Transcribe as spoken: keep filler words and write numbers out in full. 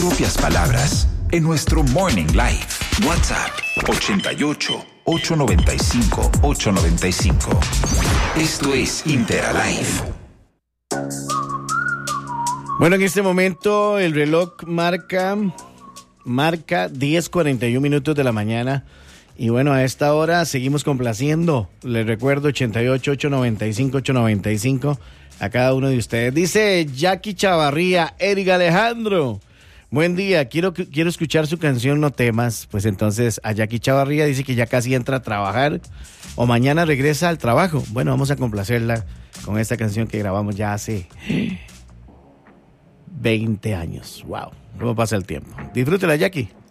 propias palabras en nuestro Morning Live. WhatsApp ochenta y ocho, ochocientos noventa y cinco, ochocientos noventa y cinco. Esto es Interalive. Bueno, en este momento el reloj marca, marca diez cuarenta y uno minutos de la mañana. Y bueno, a esta hora seguimos complaciendo. Les recuerdo ochenta y ocho, ochocientos noventa y cinco, ochocientos noventa y cinco a cada uno de ustedes. Dice Jackie Chavarría, Eric Alejandro. Buen día, quiero, quiero escuchar su canción No Temas. Pues entonces a Jackie Chavarría dice que ya casi entra a trabajar o mañana regresa al trabajo. Bueno, vamos a complacerla con esta canción que grabamos ya hace veinte años. Wow, ¿cómo pasa el tiempo? Disfrútela, Jackie.